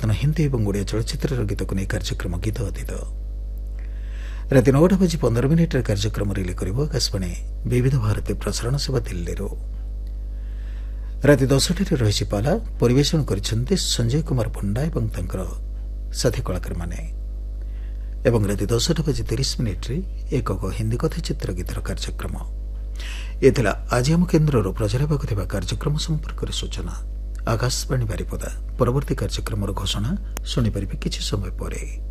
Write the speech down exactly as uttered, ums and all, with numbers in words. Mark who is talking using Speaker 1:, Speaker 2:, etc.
Speaker 1: ପୂର୍ବତନ ହିନ୍ଦୀ ଏବଂ ଓଡ଼ିଆ ଚଳଚ୍ଚିତ୍ରର ଗୀତକୁ ନେଇ କାର୍ଯ୍ୟକ୍ରମ ଗୀତ ଅତୀତ। ରାତି ନଅଟା ବାଜି ପନ୍ଦର ମିନିଟ୍ରେ କାର୍ଯ୍ୟକ୍ରମ ରିଲେ କରିବ ଆକାଶବାଣୀ ବିବିଧ ଭାରତୀ ପ୍ରସାରଣ ସେବା ଦିଲ୍ଲୀରୁ। ରାତି ଦଶଟାରେ ରହିଛି ପାଲା, ପରିବେଷଣ କରିଛନ୍ତି ସଞ୍ଜୟ କୁମାର ପଣ୍ଡା ଏବଂ ତାଙ୍କର ସାଥୀ କଳାକାରମାନେ। ଏବଂ ରାତି ଦଶଟା ବାଜି ତିରିଶ ମିନିଟ୍ରେ ଏକକ ହିନ୍ଦୀ କଥାଚିତ୍ର ଗୀତର କାର୍ଯ୍ୟକ୍ରମ। ଏ ଥିଲା ଆଜି ଆମ କେନ୍ଦ୍ରରୁ ପ୍ରଚାର ହେବାକୁ ଥିବା କାର୍ଯ୍ୟକ୍ରମ ସମ୍ପର୍କରେ ସୂଚନା। ଆକାଶବାଣୀ ବାରିପଦା ପରବର୍ତ୍ତୀ କାର୍ଯ୍ୟକ୍ରମର ଘୋଷଣା ଶୁଣିପାରିବେ କିଛି ସମୟ ପରେ।